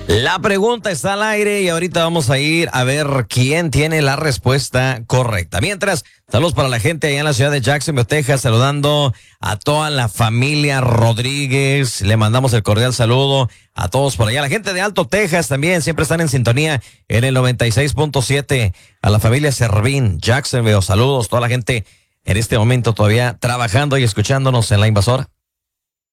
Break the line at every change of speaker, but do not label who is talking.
La pregunta está al aire y ahorita vamos a ir a ver quién tiene la respuesta correcta. Mientras, saludos para la gente allá en la ciudad de Jacksonville, Texas, saludando a toda la familia Rodríguez. Le mandamos el cordial saludo a todos por allá. La gente de Alto Texas también siempre están en sintonía en el 96.7. A la familia Servín, Jacksonville, saludos. Toda la gente en este momento todavía trabajando y escuchándonos en La Invasora.